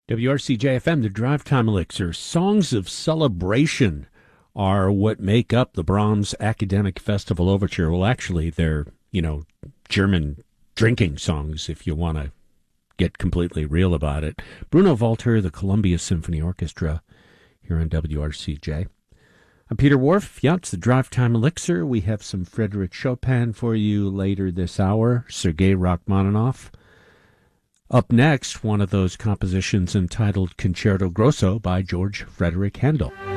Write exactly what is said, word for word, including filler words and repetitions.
W R C J F M, the Drive Time Elixir. Songs of celebration are what make up the Brahms Academic Festival Overture. Well, actually, they're, you know, German drinking songs, if you want to get completely real about it. Bruno Walter, the Columbia Symphony Orchestra, here on W R C J. I'm Peter Wharf. Yeah, it's the Drive Time Elixir. We have some Frédéric Chopin for you later this hour, Sergei Rachmaninoff. Up next, one of those compositions entitled Concerto Grosso by George Frederick Handel.